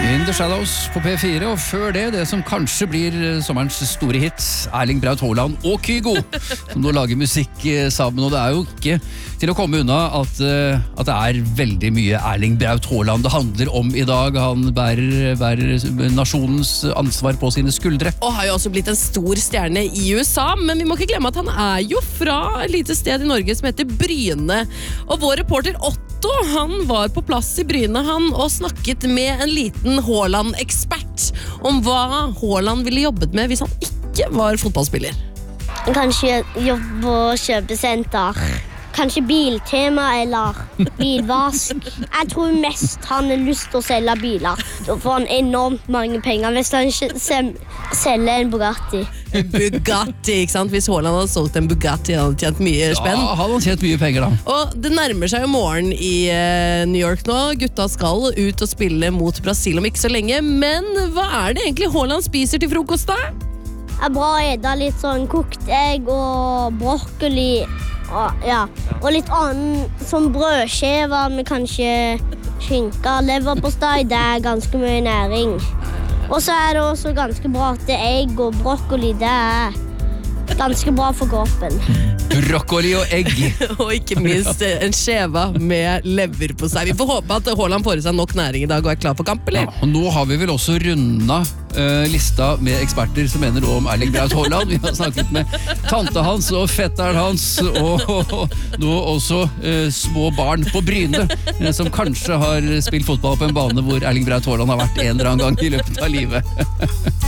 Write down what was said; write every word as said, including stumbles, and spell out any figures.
In the Shadows på P fire, og før det, det som kanskje blir sommerens store hit, Erling Braut Haaland og Kygo, som nå lager musikk sammen, og det er jo ikke til å komme unna at, at det er veldig mye Erling Braut Haaland det handler om i dag. Han bærer, bærer nasjonens ansvar på sine skuldre. Og har jo også blitt en stor stjerne i U S A, men vi må ikke glemme at han er jo fra et lite sted i Norge som heter Bryne. Og vår reporter Otto, han var på plass i Bryne, han, og snakket med en liten Haaland-ekspert om hva Haaland ville jobbet med hvis han ikke var fotballspiller. Kanskje jobbe på kjøpesenter. Kanskje biltema eller bilvask. Jeg tror mest han har lyst til å selge biler. Da får han enormt mange penger hvis han selger en Bugatti. Bugatti, ikke sant? Hvis Haaland hadde solgt en Bugatti, hadde han tjent mye spenn. Ja, han hadde tjent mye penger da. Og det nærmer seg jo morgen i uh, New York nå. Gutta skal ut og spille mot Brasil om ikke så lenge. Men hva er det egentlig Haaland spiser til frokost da? Det er bra å ete litt sånn kokt egg og brokkoli. Og, ja. og litt annen som brødskiver med kanskje skinke, leverpostei. Det er ganske mye næring. Og så er det også ganske bra at det er egg og brokkoli. Det er ganske bra for kroppen. Brokkoli og egg. Og ikke minst en skjeva med lever på seg. Vi får håpe at Haaland får i seg nok næring i dag og er klar for kamp, eller? Ja, og nå har vi vel også rundet uh, lista med eksperter som mener noe om Erling Braut Haaland. Vi har snakket med tante hans og fetteren hans, og, og, og nå også uh, små barn på Bryne, uh, som kanskje har spilt fotball på en bane hvor Erling Braut Haaland har vært en eller annen gang i løpet av livet.